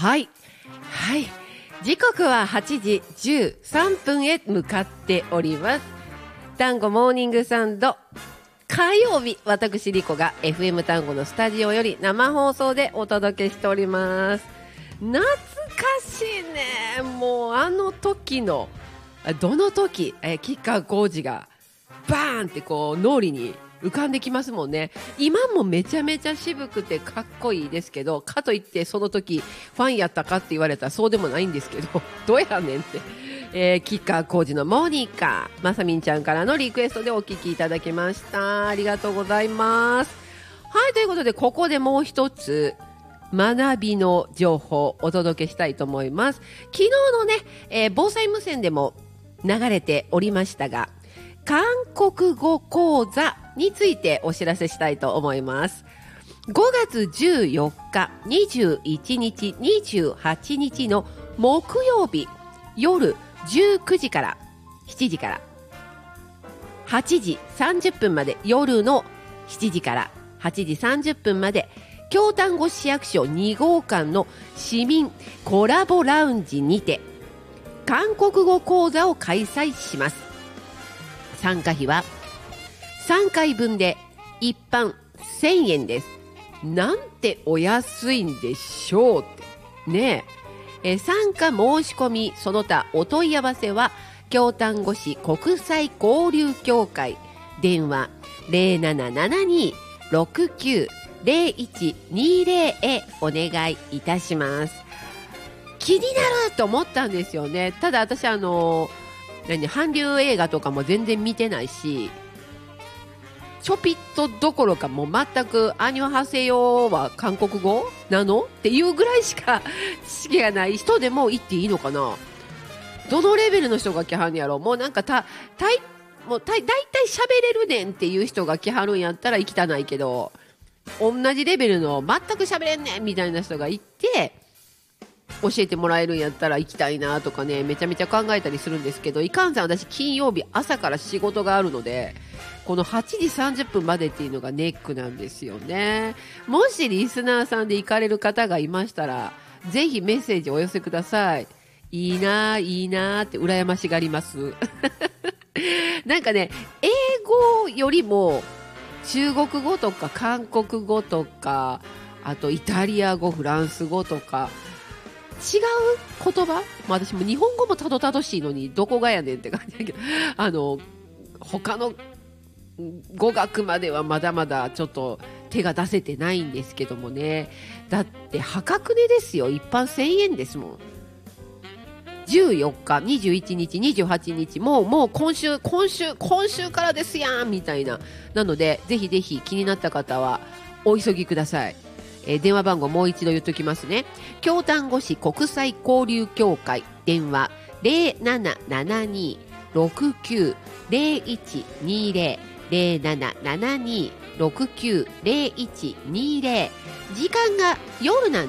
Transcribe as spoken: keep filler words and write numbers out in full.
はいはい時刻ははちじじゅうさんぷんへ向かっております。単語モーニングサンド火曜日、私リコが エフエム 単語のスタジオより生放送でお届けしております。懐かしいね。もうあの時のどの時え吉川晃司がバーンってこう脳裏に浮かんできますもんね。今もめちゃめちゃ渋くてかっこいいですけど、かといってその時ファンやったかって言われたらそうでもないんですけどどうやねんって、えー、吉川晃司のモニカ、まさみんちゃんからのリクエストでお聞きいただきました。ありがとうございます。はい、ということでここでもう一つ学びの情報をお届けしたいと思います。昨日のね、えー、防災無線でも流れておりましたが、韓国語講座についてお知らせしたいと思います。ごがつじゅうよっか、にじゅういちにち、にじゅうはちにちの木曜日夜じゅうくじからしちじからはちじさんじゅっぷんまで、夜のしちじからはちじさんじゅっぷんまで京丹後市役所にごうかんの市民コラボラウンジにて韓国語講座を開催します。参加費はさんかいぶんで一般せんえんです。なんてお安いんでしょうってねえ。え参加申し込みその他お問い合わせは京丹後市国際交流協会電話 ゼロななななに ろくきゅう ゼロいちにゼロ へお願いいたします。気になると思ったんですよね。ただ私あの何韓流映画とかも全然見てないし、ちょぴっとどころかもう全くアニョハセヨは韓国語なのっていうぐらいしか知識がない人でも行っていいのかな。どのレベルの人が来はんやろ。もうなんかたたいもうただいたい喋れるねんっていう人が来はるんやったら行きたないけど、同じレベルの全く喋れんねんみたいな人が行って教えてもらえるんやったら行きたいなとかね、めちゃめちゃ考えたりするんですけど、いかんせん私金曜日朝から仕事があるので、このはちじさんじゅっぷんまでっていうのがネックなんですよね。もしリスナーさんで行かれる方がいましたらぜひメッセージお寄せください。いいないいなって羨ましがりますなんかね、英語よりも中国語とか韓国語とか、あとイタリア語、フランス語とか違う言葉、まあ、私も日本語もたどたどしいのにどこがやねんって感じだけど、あの他の語学まではまだまだちょっと手が出せてないんですけどもね。だって破格値ですよ。一般せんえんですもん。じゅうよっか、にじゅういちにち、にじゅうはちにち、もうもう今週今週今週からですやんみたいな。なのでぜひぜひ気になった方はお急ぎください。えー、電話番号もう一度言っときますね。京丹後市国際交流協会電話 ゼロななななに ろくきゅう ゼロいちにゼロ ゼロななななに ろくきゅう ゼロいちにゼロ。時間が夜なん